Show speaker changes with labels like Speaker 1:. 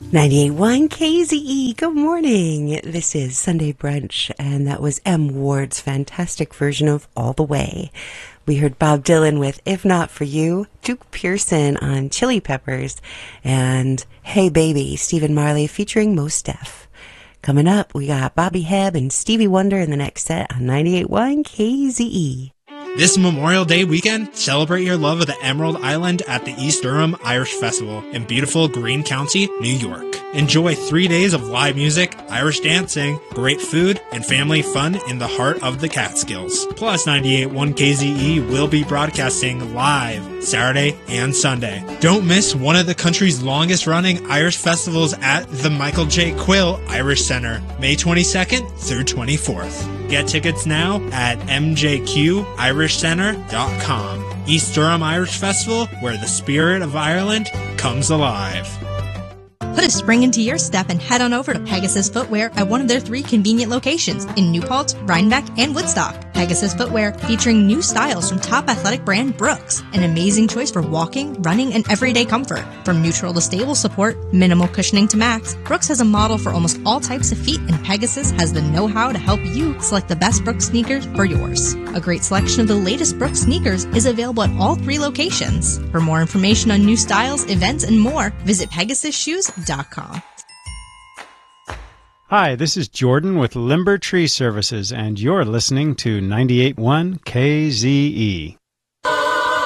Speaker 1: 98.1 KZE, good morning. This is Sunday Brunch, and that was M. Ward's fantastic version of All the Way. We heard Bob Dylan with If Not For You, Duke Pearson on Chili Peppers, and Hey Baby, Stephen Marley featuring Mos Def. Coming up, we got Bobby Hebb and Stevie Wonder in the next set on 98.1 KZE.
Speaker 2: This Memorial Day weekend, celebrate your love of the Emerald Island at the East Durham Irish Festival in beautiful Greene County, New York. Enjoy 3 days of live music, Irish dancing, great food, and family fun in the heart of the Catskills. Plus, 98.1 KZE will be broadcasting live Saturday and Sunday. Don't miss one of the country's longest-running Irish festivals at the Michael J. Quill Irish Center, May 22nd through 24th. Get tickets now at mjqirishcenter.com. East Durham Irish Festival, where the spirit of Ireland comes alive.
Speaker 3: Put a spring into your step and head on over to Pegasus Footwear at one of their 3 convenient locations in New Paltz, Rhinebeck, and Woodstock. Pegasus Footwear featuring new styles from top athletic brand Brooks, an amazing choice for walking, running, and everyday comfort. From neutral to stable support, minimal cushioning to max, Brooks has a model for almost all types of feet, and Pegasus has the know-how to help you select the best Brooks sneakers for yours. A great selection of the latest Brooks sneakers is available at all 3 locations. For more information on new styles, events, and more, visit PegasusShoes.com.
Speaker 4: Hi, this is Jordan with Limber Tree Services, and you're listening to 98.1 KZE.